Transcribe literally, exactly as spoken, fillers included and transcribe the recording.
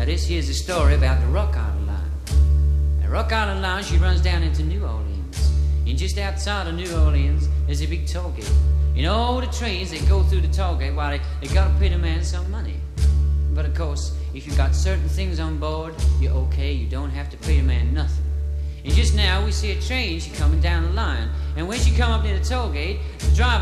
this here's a story about the Rock Island Line. The Rock Island Line, she runs down into New Orleans. And just outside of New Orleans, there's a big toll gate. You know, all the trains, they go through the toll gate while they, they gotta pay the man some money. But of course, if you got certain things on board, you're okay, you don't have to pay the man nothing. And just now, we see a train, she coming down the line. And when she come up near the toll gate, the driver